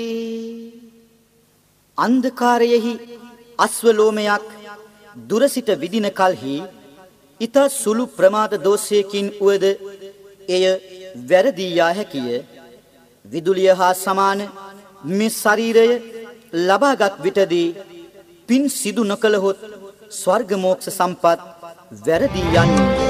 අන්ධකාරයෙහි අස්වලෝමයක් දුරසිට විදින කල්හි ඊතා සුළු ප්‍රමාද දෝෂයකින් උවද එය වැරදී යා හැකිය. විදුලිය හා සමාන මේ ශරීරය ලබාගත් විටදී පින් සිදු නොකළහොත් ස්වර්ග මෝක්ෂ සම්පත් වැරදී යන්නේ